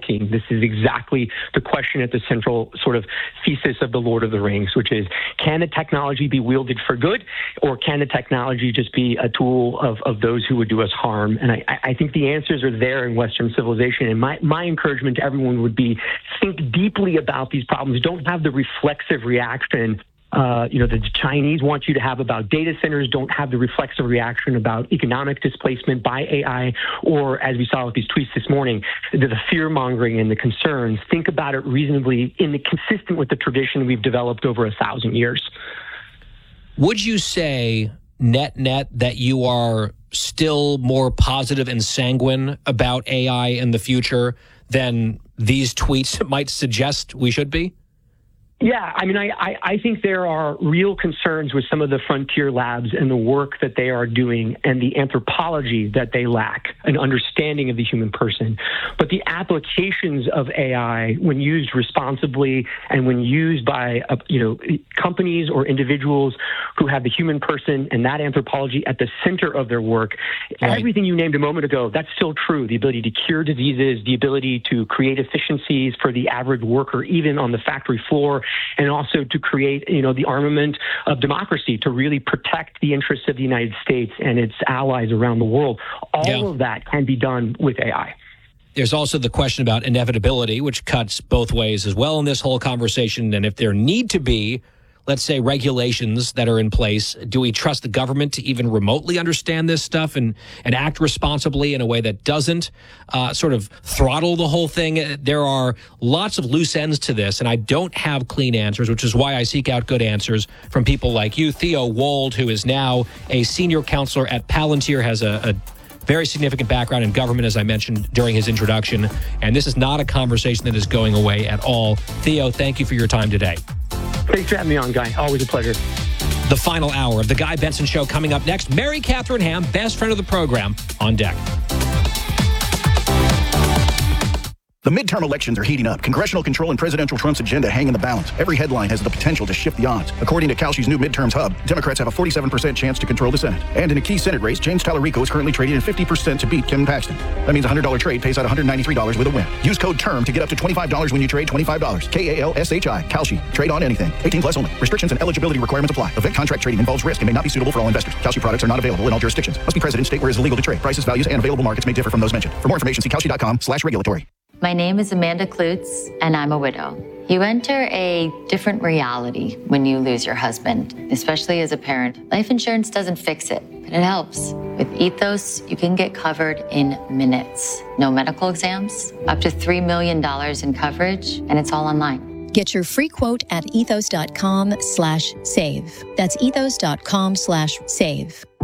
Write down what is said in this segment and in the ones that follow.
Tolkien. This is exactly the question at the central sort of thesis of The Lord of the Rings, which is, can the technology be wielded for good, or can the technology just be a tool of those who would do us harm? And I think the answers are there in Western civilization. And my encouragement to everyone would be, think deeply about these problems. Don't have the reflexive reaction the Chinese want you to have about data centers. Don't have the reflexive reaction about economic displacement by AI, or, as we saw with these tweets this morning, the fear-mongering and the concerns. Think about it reasonably, consistent with the tradition we've developed over 1,000 years. Would you say, net, that you are still more positive and sanguine about AI in the future than these tweets might suggest we should be? Yeah, I mean, I think there are real concerns with some of the frontier labs and the work that they are doing and the anthropology that they lack, an understanding of the human person. But the applications of AI, when used responsibly and when used by, companies or individuals who have the human person and that anthropology at the center of their work, right. Everything you named a moment ago, that's still true. The ability to cure diseases, the ability to create efficiencies for the average worker, even on the factory floor, and also to create, the armament of democracy, to really protect the interests of the United States and its allies around the world. All of that can be done with AI. There's also the question about inevitability, which cuts both ways as well in this whole conversation. And if there need to be, let's say, regulations that are in place, do we trust the government to even remotely understand this stuff and act responsibly in a way that doesn't sort of throttle the whole thing? There are lots of loose ends to this, and I don't have clean answers, which is why I seek out good answers from people like you. Theo Wold, who is now a senior counselor at Palantir, has a very significant background in government, as I mentioned during his introduction, and this is not a conversation that is going away at all. Theo, thank you for your time today. Thanks for having me on, Guy. Always a pleasure. The final hour of The Guy Benson Show coming up next. Mary Catherine Ham, best friend of the program, on deck. The midterm elections are heating up. Congressional control and presidential Trump's agenda hang in the balance. Every headline has the potential to shift the odds. According to Kalshi's new midterms hub, Democrats have a 47% chance to control the Senate. And in a key Senate race, James Tallarico is currently trading at 50% to beat Ken Paxton. That means a $100 trade pays out $193 with a win. Use code TERM to get up to $25 when you trade $25. KALSHI. Kalshi. Trade on anything. 18 plus only. Restrictions and eligibility requirements apply. Event contract trading involves risk and may not be suitable for all investors. Kalshi products are not available in all jurisdictions. Must be present in state where it is illegal to trade. Prices, values, and available markets may differ from those mentioned. For more information, see Kalshi.com/regulatory. My name is Amanda Klutz, and I'm a widow. You enter a different reality when you lose your husband, especially as a parent. Life insurance doesn't fix it, but it helps. With Ethos, you can get covered in minutes. No medical exams, up to $3 million in coverage, and it's all online. Get your free quote at ethos.com/save. That's ethos.com/save.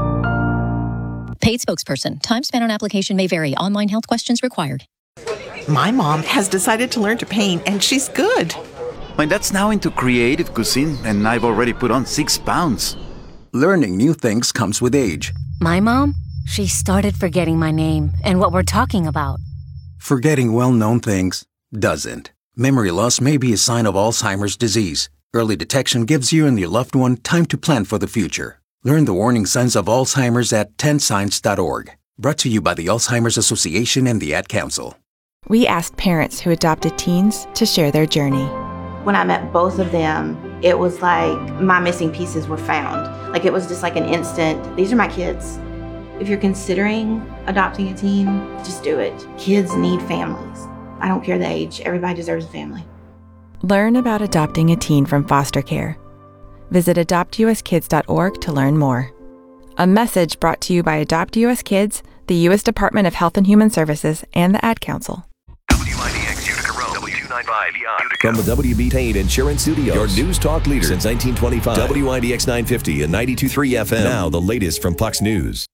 Paid spokesperson. Time spent on application may vary. Online health questions required. My mom has decided to learn to paint, and she's good. My dad's now into creative cuisine, and I've already put on 6 pounds. Learning new things comes with age. My mom, she started forgetting my name and what we're talking about. Forgetting well-known things doesn't. Memory loss may be a sign of Alzheimer's disease. Early detection gives you and your loved one time to plan for the future. Learn the warning signs of Alzheimer's at 10signs.org. Brought to you by the Alzheimer's Association and the Ad Council. We asked parents who adopted teens to share their journey. When I met both of them, it was like my missing pieces were found. Like it was just like an instant, these are my kids. If you're considering adopting a teen, just do it. Kids need families. I don't care the age, everybody deserves a family. Learn about adopting a teen from foster care. Visit adoptuskids.org to learn more. A message brought to you by Adopt US Kids, the U.S. Department of Health and Human Services, and the Ad Council. WIDX Utica Road, W295 Utica. From the WB Tain Insurance Studios, your news talk leader since 1925. WIDX 950 and 92.3 FM. Now the latest from Fox News.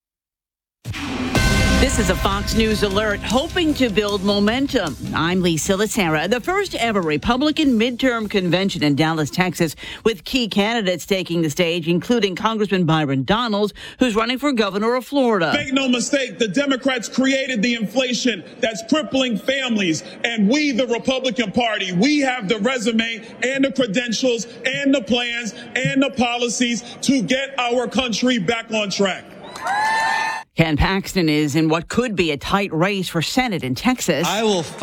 This is a Fox News alert, hoping to build momentum. I'm Lisa Lacera. The first ever Republican midterm convention in Dallas, Texas, with key candidates taking the stage, including Congressman Byron Donalds, who's running for governor of Florida. Make no mistake, the Democrats created the inflation that's crippling families. And we, the Republican Party, we have the resume and the credentials and the plans and the policies to get our country back on track. Ken Paxton is in what could be a tight race for Senate in Texas. I will